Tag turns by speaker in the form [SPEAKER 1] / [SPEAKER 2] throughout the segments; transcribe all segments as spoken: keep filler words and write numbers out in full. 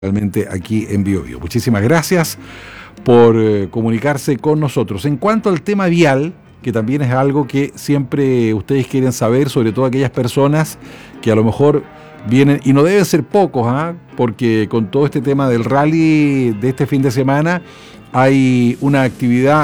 [SPEAKER 1] realmente aquí en Bio Bio. Muchísimas gracias por eh, comunicarse con nosotros. En cuanto al tema vial, que también es algo que siempre ustedes quieren saber, sobre todo aquellas personas que a lo mejor vienen, y no deben ser pocos, ¿ah? Porque con todo este tema del rally de este fin de semana hay una actividad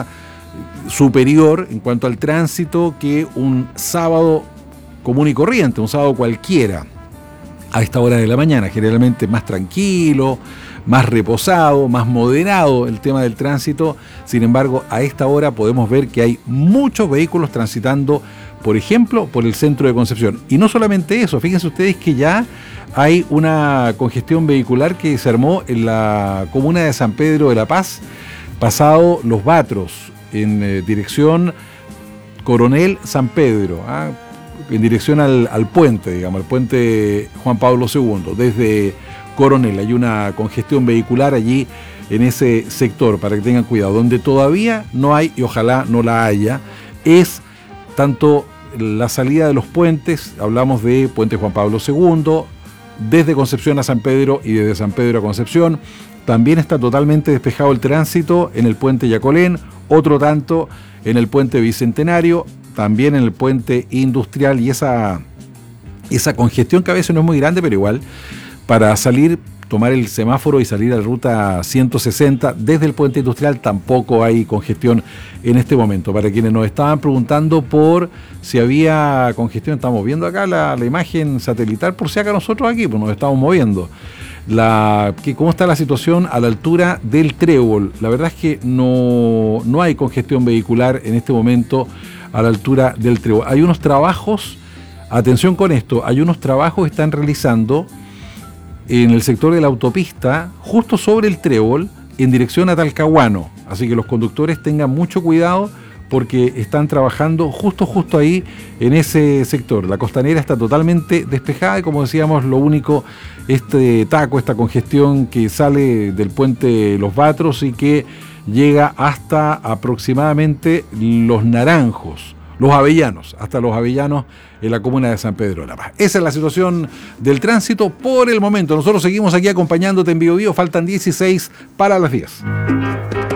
[SPEAKER 1] superior en cuanto al tránsito que un sábado común y corriente, un sábado cualquiera, a esta hora de la mañana, generalmente más tranquilo, más reposado, más moderado el tema del tránsito. Sin embargo, a esta hora podemos ver que hay muchos vehículos transitando, por ejemplo, por el centro de Concepción. Y no solamente eso, fíjense ustedes que ya hay una congestión vehicular que se armó en la comuna de San Pedro de la Paz, pasado Los Batros, en eh, dirección Coronel San Pedro, ¿ah? en dirección al, al puente, digamos, al puente Juan Pablo segundo, desde Coronel. Hay una congestión vehicular allí en ese sector, para que tengan cuidado. Donde todavía no hay, y ojalá no la haya, es tanto la salida de los puentes, hablamos de puente Juan Pablo segundo, desde Concepción a San Pedro y desde San Pedro a Concepción. También está totalmente despejado el tránsito en el puente Yacolén, otro tanto en el puente Bicentenario, también en el puente Industrial, y esa, esa congestión que a veces no es muy grande, pero igual, para salir, tomar el semáforo y salir a la ruta ciento sesenta desde el puente Industrial tampoco hay congestión en este momento. Para quienes nos estaban preguntando por si había congestión, estamos viendo acá la, la imagen satelital, por si acá nosotros aquí, pues nos estamos moviendo. La, que, ¿Cómo está la situación a la altura del Trébol? La verdad es que no, no hay congestión vehicular en este momento a la altura del Trébol. Hay unos trabajos, atención con esto, hay unos trabajos que están realizando en el sector de la autopista, justo sobre el Trébol, en dirección a Talcahuano. Así que los conductores tengan mucho cuidado porque están trabajando justo, justo ahí en ese sector. La costanera está totalmente despejada y, como decíamos, lo único, este taco, esta congestión que sale del puente Los Batros y que llega hasta aproximadamente Los Naranjos, Los Avellanos, hasta Los Avellanos en la comuna de San Pedro de la Paz. Esa es la situación del tránsito por el momento. Nosotros seguimos aquí acompañándote en Bio Bio. Faltan dieciséis para las diez.